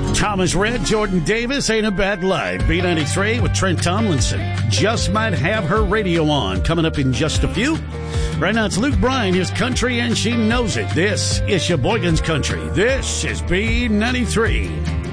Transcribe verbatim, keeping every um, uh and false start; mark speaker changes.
Speaker 1: Thomas Rhett, Jordan Davis, Ain't a Bad Life. B ninety-three with Trent Tomlinson. Just might have her radio on. Coming up in just a few. Right now it's Luke Bryan, his country, and she knows it. This is Sheboygan's Country. This is B ninety-three.